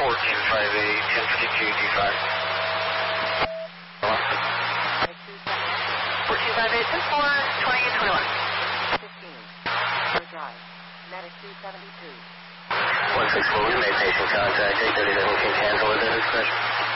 1052 D5. 4258, 10-4, 2821. 15, drive. Medic 272. 164, we made patient contact, 830 level, can cancel with it, expression.